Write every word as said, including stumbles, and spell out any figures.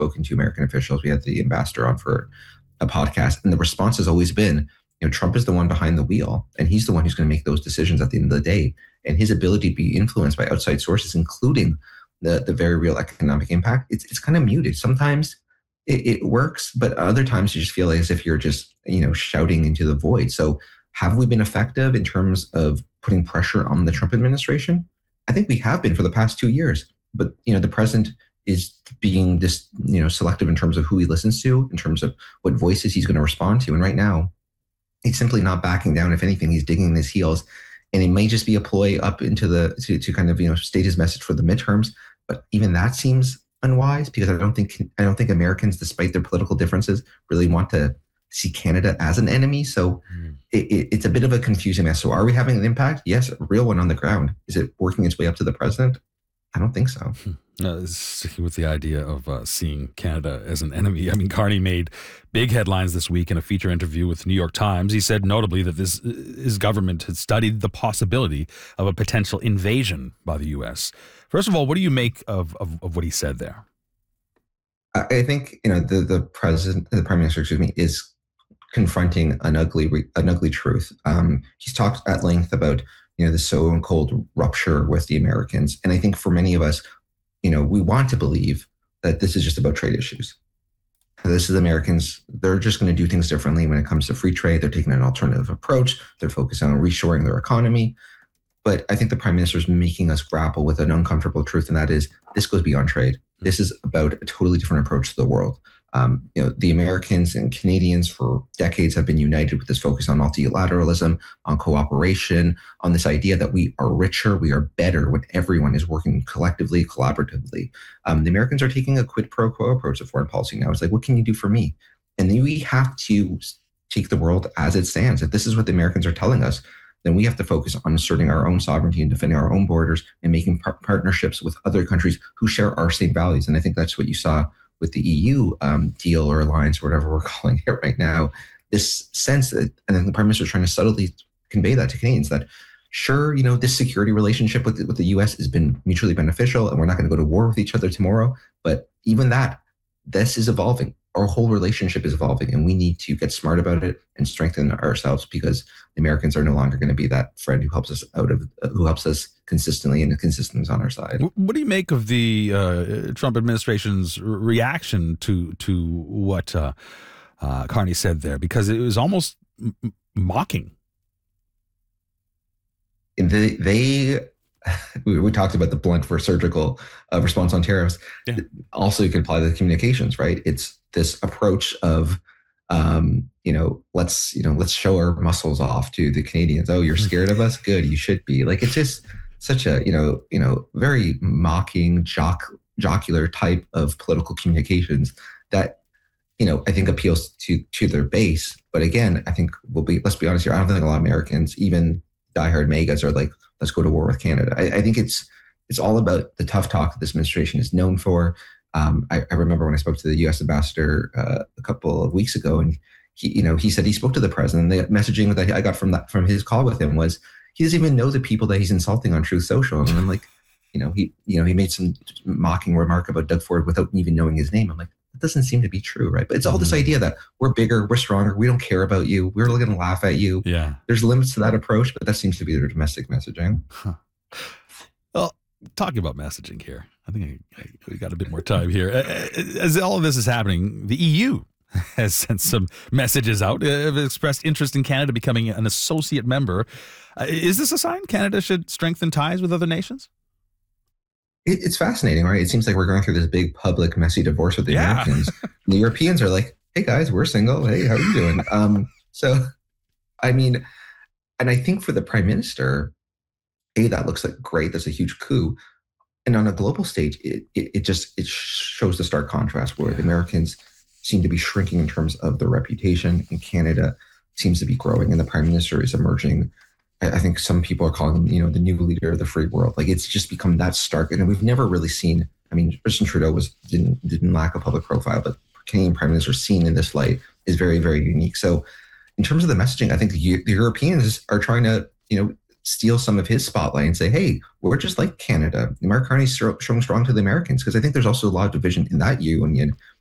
spoken to American officials. We had the ambassador on for a podcast, and the response has always been, you know, Trump is the one behind the wheel, and he's the one who's going to make those decisions at the end of the day. And his ability to be influenced by outside sources, including the, the very real economic impact, it's, it's kind of muted. Sometimes it, it works, but other times you just feel as if you're just, you know, shouting into the void. So have we been effective in terms of putting pressure on the Trump administration? I think we have been for the past two years. But, you know, the president is being this, you know, selective in terms of who he listens to, in terms of what voices he's going to respond to. And right now, he's simply not backing down. If anything, he's digging in his heels. And it may just be a ploy up into the, to, to kind of, you know, state his message for the midterms. But even that seems unwise, because I don't think, I don't think Americans, despite their political differences, really want to see Canada as an enemy. So mm. it, it, it's a bit of a confusing mess. So are we having an impact? Yes, a real one on the ground. Is it working its way up to the president? I don't think so. Uh, sticking with the idea of uh, seeing Canada as an enemy, I mean, Carney made big headlines this week in a feature interview with the New York Times. He said notably that this his government had studied the possibility of a potential invasion by the U S. First of all, what do you make of, of, of what he said there? I think, you know, the, the president, the prime minister, excuse me, is confronting an ugly, an ugly truth. Um, he's talked at length about, you know, the so-called rupture with the Americans. And I think for many of us, you know, we want to believe that this is just about trade issues. This is Americans. They're just going to do things differently when it comes to free trade. They're taking an alternative approach. They're focused on reshoring their economy. But I think the prime minister is making us grapple with an uncomfortable truth, and that is this goes beyond trade. This is about a totally different approach to the world. Um, you know, the Americans and Canadians for decades have been united with this focus on multilateralism, on cooperation, on this idea that we are richer, we are better when everyone is working collectively, collaboratively. Um, the Americans are taking a quid pro quo approach to foreign policy now. It's like, what can you do for me? And then we have to take the world as it stands. If this is what the Americans are telling us, then we have to focus on asserting our own sovereignty and defending our own borders and making par- partnerships with other countries who share our same values. And I think that's what you saw with the E U um, deal or alliance, or whatever we're calling it right now, this sense that, and then the prime minister is trying to subtly convey that to Canadians, that sure, you know, this security relationship with the, with the U S has been mutually beneficial and we're not going to go to war with each other tomorrow. But even that, this is evolving. Our whole relationship is evolving, and we need to get smart about it and strengthen ourselves, because the Americans are no longer going to be that friend who helps us out of, uh, who helps us consistently, and consistently is on our side. What do you make of the uh, Trump administration's reaction to to what uh, uh, Carney said there? Because it was almost m- mocking. They, they we, we talked about the blunt for surgical uh, response on tariffs. Yeah. Also, you can apply the communications, right? It's this approach of, um, you know, let's, you know, let's show our muscles off to the Canadians. Oh, you're scared of us? Good. You should be. Like, it's just such a, you know, you know, very mocking, jock, jocular type of political communications that, you know, I think appeals to, to their base. But again, I think we'll be, let's be honest here. I don't think a lot of Americans, even diehard MAGAs, are like, let's go to war with Canada. I, I think it's, it's all about the tough talk that this administration is known for. Um, I, I remember when I spoke to the U S ambassador uh, a couple of weeks ago, and he, you know, he said he spoke to the president. The messaging that I got from that from his call with him was he doesn't even know the people that he's insulting on Truth Social. And I'm like, you know, he, you know, he made some mocking remark about Doug Ford without even knowing his name. I'm like, that doesn't seem to be true, right? But it's all this idea that we're bigger, we're stronger, we don't care about you, we're going to laugh at you. Yeah, there's limits to that approach, but that seems to be their domestic messaging. Huh. Well, talking about messaging here, I think I, I, we got a bit more time here. As all of this is happening, the E U has sent some messages out, have expressed interest in Canada becoming an associate member. Uh, is this a sign Canada should strengthen ties with other nations? It, it's fascinating, right? It seems like we're going through this big public messy divorce with the yeah. Americans. The Europeans are like, hey guys, we're single. Hey, how are you doing? Um, so, I mean, and I think for the prime minister, A, that looks like great. That's a huge coup. And on a global stage, it, it, it just, it shows the stark contrast where the Americans seem to be shrinking in terms of their reputation, and Canada seems to be growing, and the prime minister is emerging. I, I think some people are calling him, you know, the new leader of the free world. Like, it's just become that stark. And we've never really seen, I mean, Justin Trudeau was, didn't, didn't lack a public profile, but Canadian prime minister seen in this light is very, very unique. So in terms of the messaging, I think the, the Europeans are trying to, you know, steal some of his spotlight and say, hey, we're just like Canada. Mark Carney's showing strong to the Americans, because I think there's also a lot of division in that union